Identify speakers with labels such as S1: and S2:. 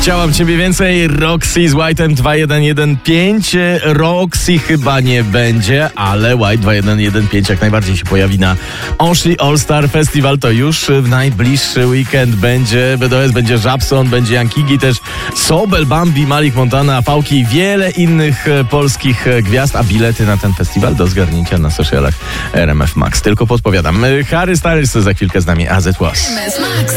S1: Chciałam ciebie więcej. Roxy z White'em 2115. Roxy chyba nie będzie, ale White 2115 jak najbardziej się pojawi na Oshi All Star Festival. To już w najbliższy weekend będzie BDS, będzie Żabson, będzie Jankigi, też Sobel, Bambi, Malik Montana, Fałki i wiele innych polskich gwiazd, a bilety na ten festiwal do zgarnięcia na socialach RMF Max. Tylko podpowiadam. Harry Styles za chwilkę z nami, as it was.